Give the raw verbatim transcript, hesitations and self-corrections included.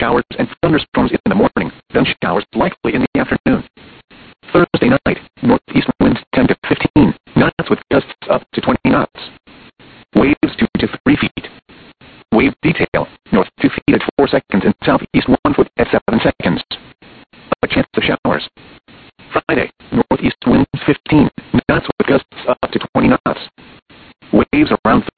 showers and thunderstorms in the morning, then showers likely in the afternoon. Thursday night, northeast winds ten to fifteen knots with gusts up to twenty knots. Waves two to three feet. Wave detail, north two feet at four seconds and southeast one foot at seven seconds. A chance of showers. Friday, northeast winds fifteen knots with gusts up to twenty knots. Waves around